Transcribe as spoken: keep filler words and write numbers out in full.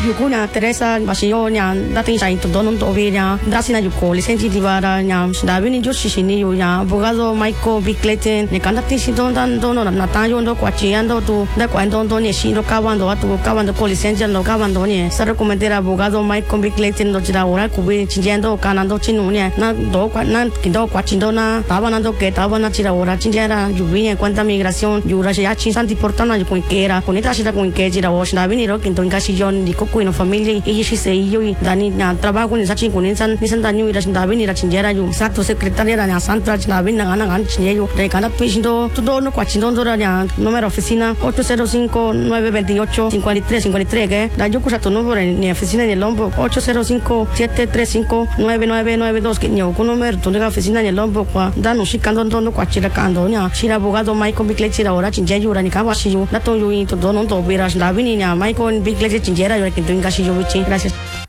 Yukunya Teresa Basio nya dating sa ito donon to obia dasina yuko lisensi divara nya davini jo shishini yu nya abogado Michael Bickleten ne kanati si don dan dono na tayo ndo kwachiando tu da kwando ndo ne shiro kawando atu kawando ko lisensi ndo kawando ne sa recomendar abogado Michael Bickleten ndo jira ora kubi chinjendo kanando chinunya na do kwa na kindo kwachindo na tabanando que tabana jira ora chinjera yubinya cuenta migración yura ya chinsanti portana yu kunkera kunita shida kunke jira wo davini ro kinto ngasi jon diko kuino familia y si se yo y dani na trabajo ni sachi kunin san ni san danyu ira davini ra chinjera yu exacto secretaria ra santa davini na ana gan chinjeyo de kana pishindo todo no kwachindo ndo ra número oficina ocho cero cinco nueve dos ocho cinco tres cinco tres que da yo kusa tu número ni oficina en el Lombo ocho cero cinco siete tres cinco nueve nueve nueve dos que nyo con número tu oficina en el Lombo kwa da no shikando ndo no kwachira kando nya shira abogado Michael Bickleten ora chinjeyo ra ni kawashi yu da to yu to do no to bira davini nya Michael Bickleten chinjera yo que tenga si yo bichi gracias.